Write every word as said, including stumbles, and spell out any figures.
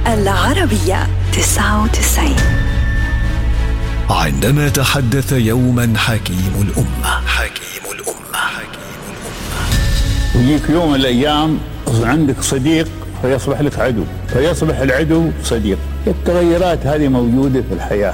العربية تسعة وتسعين. عندما تحدث يوما حكيم الأمة حكيم الأمة حكيم الأمة يجيك يوم من الأيام عندك صديق فيصبح لك عدو، فيصبح العدو صديق. التغيرات هذه موجودة في الحياة.